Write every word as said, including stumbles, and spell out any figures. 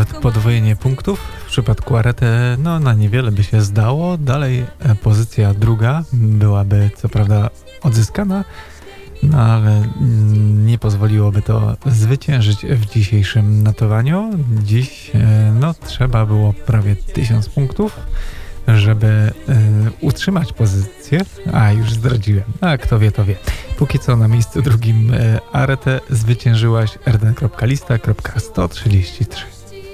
nawet podwojenie punktów. W przypadku Arete no na niewiele by się zdało. Dalej e, pozycja druga byłaby co prawda odzyskana, no ale mm, nie pozwoliłoby to zwyciężyć w dzisiejszym notowaniu. Dziś e, no trzeba było prawie tysiąc punktów, żeby e, utrzymać pozycję. A, już zdradziłem. A kto wie, to wie. Póki co na miejscu drugim e, Arete zwyciężyłaś r d n kropka lista kropka sto trzydzieści trzy.